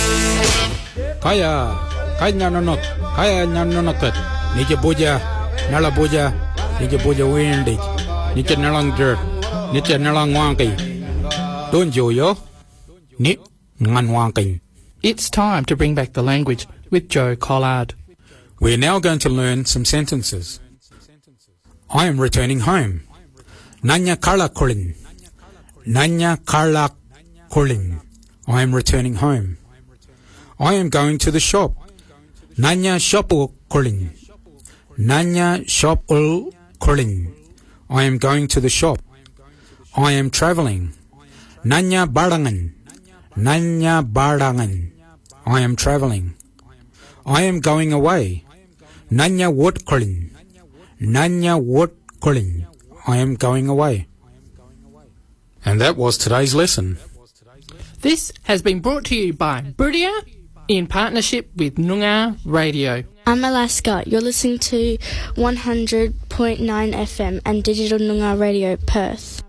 Kaya nyanonot, kaya nyanonokat. Nije boja, nala boja, nije boja windig. Nije nalang dirt, nije nalang wangki. Donjo yo, ni ngan wangki. It's time to bring back the language with Joe Collard. We're now going to learn some sentences. I am returning home. Nanya Karla Kolin. Nanya Karla Kolin. I am returning home. I am going to the shop. Nanya Shopul Kolin. Nanya Shopul Kolin. I am going to the shop. I am travelling. Nanya Barangan. Nanya Barangan. I am travelling. I am going away. Nanya Wot Kolin. Nanya Wot Kolin. I am going away. And that was today's lesson. This has been brought to you by Buridia in partnership with Noongar Radio. I'm Alaska. You're listening to 100.9 FM and Digital Noongar Radio Perth.